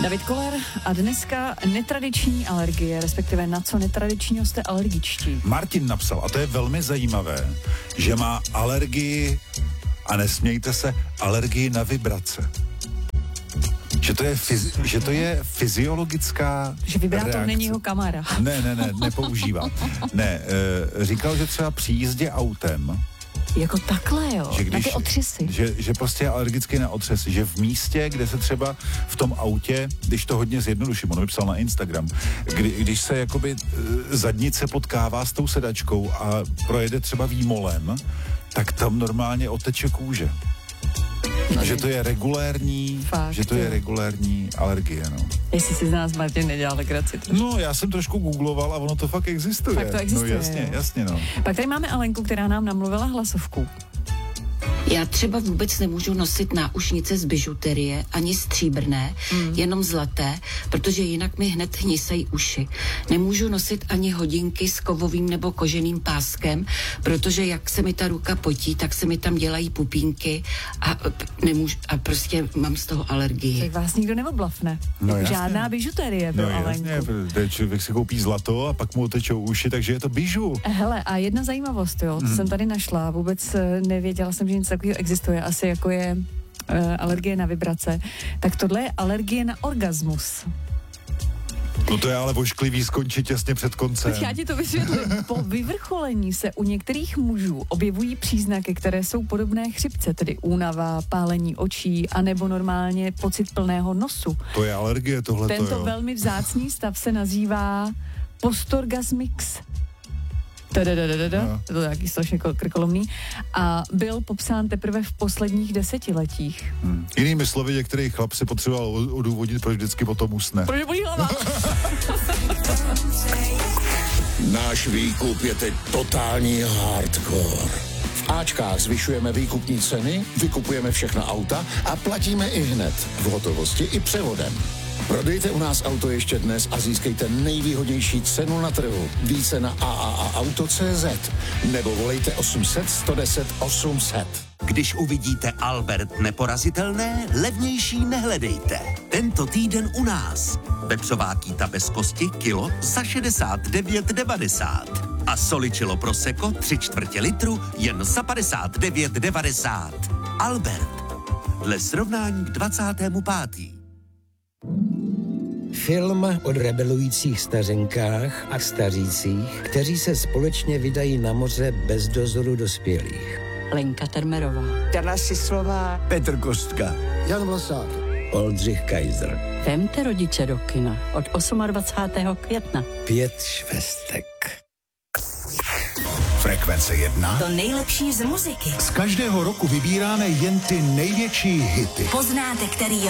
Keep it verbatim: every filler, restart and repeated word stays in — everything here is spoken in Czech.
David Koller a dneska netradiční alergie, respektive na co netradičního jste alergičtí. Martin napsal, a to je velmi zajímavé, že má alergii, a nesmějte se, alergii na vibrace. Že to je, fyzi- že to je fyziologická Že vibrátor reakce. není jeho kamara. Ne, ne, ne, nepoužívá. Ne, e, říkal, že třeba při jízdě autem, Jako takhle, jo, že když, na ty otřesy. Že, že prostě je alergický na otřesy, že v místě, kde se třeba v tom autě, když to hodně zjednoduším, on mi psal na Instagram, kdy, když se jakoby e, zadnice potkává s tou sedačkou a projede třeba výmolem, tak tam normálně oteče kůže. A že to je regulérní, Fakt, že to je jo. regulérní alergie, no. Jestli si z nás Martin nedělal legraci. No, já jsem trošku googloval a ono to fakt existuje. Fakt to existuje, No jasně, jo. jasně, no. Pak tady máme Alenku, která nám namluvila hlasovku. Já třeba vůbec nemůžu nosit náušnice z bižuterie, ani stříbrné, mm. jenom zlaté, protože jinak mi hned hnisají uši. Nemůžu nosit ani hodinky s kovovým nebo koženým páskem, protože jak se mi ta ruka potí, tak se mi tam dělají pupínky a, nemůžu, a prostě mám z toho alergii. Tak vás nikdo neoblafne. No jasně. Žádná bižuterie pro No Alenku. jasně, protože člověk si koupí zlato a pak mu otečou uši, takže je to bižu. Hele, a jedna zajímavost, jo, co Hmm. jsem tady našla, vůbec eh, nevěděla jsem, že nic takového existuje, asi jako je uh, alergie na vibrace, tak tohle je alergie na orgasmus. No to je ale vošklivý skončit těsně před koncem. Já ti to vysvětlím. Po vyvrcholení se u některých mužů objevují příznaky, které jsou podobné chřipce, tedy únava, pálení očí, anebo normálně pocit plného nosu. To je alergie tohleto, Tento jo. velmi vzácný stav se nazývá postorgasmix. Tadadadadada, No. to je nějaký strašně krkolomný. A byl popsán teprve v posledních desetiletích. Hmm. Jinými slovy, některý chlap si potřeboval o- odůvodnit, proč vždycky potom usne. Proč bolí hlava? Náš výkup je teď totální hardcore. V Ačkách zvyšujeme výkupní ceny, vykupujeme všechna auta a platíme i hned v hotovosti i převodem. Prodejte u nás auto ještě dnes a získejte nejvýhodnější cenu na trhu. Více na a a a auto tečka cé zet nebo volejte osm set, sto deset, osm set. Když uvidíte Albert neporazitelné, levnější nehledejte. Tento týden u nás. Vepřová kýta bez kosti kilo za šedesát devět devadesát. A soličilo prosecco tři čtvrtě litru jen za padesát devět devadesát. Albert. Dle srovnání k dvacátému pátému Film o rebelujících stařenkách a stařících, kteří se společně vydají na moře bez dozoru dospělých. Lenka Termerová. Jana Sislová, Petr Kostka. Jan Vlasák. Oldřich Kaiser. Vemte rodiče do kina od dvacátého osmého května. Pět švestek. Frekvence jedna. To nejlepší z muziky. Z každého roku vybíráme jen ty největší hity. Poznáte, který